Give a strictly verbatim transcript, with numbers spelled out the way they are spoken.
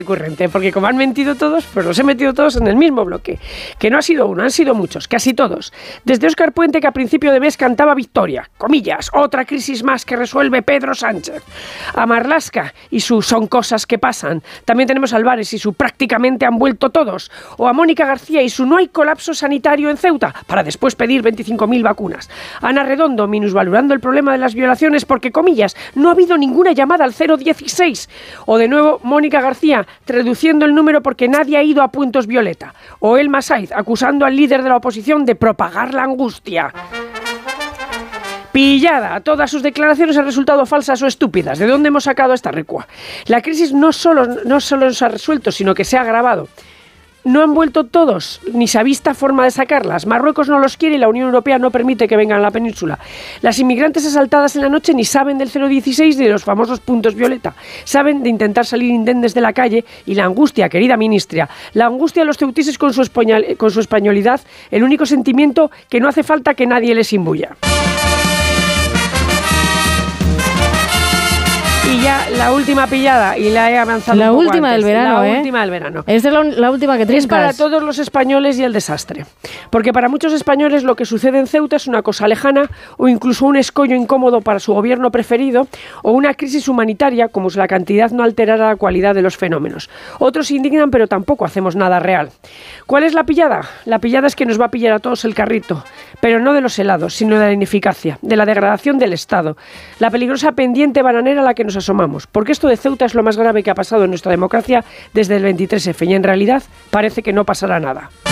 recurrente, porque como han mentido todos, pues los he metido todos en el mismo bloque, que no ha sido uno, han sido muchos, casi todos. Desde Óscar Puente, que a principio de mes cantaba victoria, comillas, otra crisis más que resuelve Pedro Sánchez, a Marlaska y su son cosas que pasan, también tenemos a Álvarez y su prácticamente han vuelto todos, o a Mónica García y su no hay colapso sanitario en Ceuta, para después pedir veinticinco mil vacunas, Ana Redondo minusvalorando el problema de las violaciones porque, comillas, no ha habido ninguna llamada al cero dieciséis, o de nuevo Mónica García reduciendo el número porque nadie ha ido a puntos violeta, o Elma Saiz acusando al líder de la oposición de propagar la angustia. Pillada, todas sus declaraciones han resultado falsas o estúpidas. ¿De dónde hemos sacado esta recua? La crisis no solo, no solo se ha resuelto, sino que se ha agravado. No han vuelto todos, ni se ha visto forma de sacarlas. Marruecos no los quiere y la Unión Europea no permite que vengan a la península. Las inmigrantes asaltadas en la noche ni saben del cero dieciséis ni de los famosos puntos violeta. Saben de intentar salir indemnes de la calle y la angustia, querida ministra, la angustia de los ceutises con su, español, con su españolidad, el único sentimiento que no hace falta que nadie les imbuya. Y ya la última pillada, y la he avanzado la un poco última antes. del verano, La ¿eh? última del verano. Esta es la, la última que trincas. Es para todos los españoles y el desastre. Porque para muchos españoles lo que sucede en Ceuta es una cosa lejana o incluso un escollo incómodo para su gobierno preferido o una crisis humanitaria como si la cantidad no alterara la cualidad de los fenómenos. Otros se indignan, pero tampoco hacemos nada real. ¿Cuál es la pillada? La pillada es que nos va a pillar a todos el carrito, pero no de los helados, sino de la ineficacia, de la degradación del Estado, la peligrosa pendiente bananera a la que nos asomamos. Porque esto de Ceuta es lo más grave que ha pasado en nuestra democracia desde el veintitrés efe y en realidad parece que no pasará nada.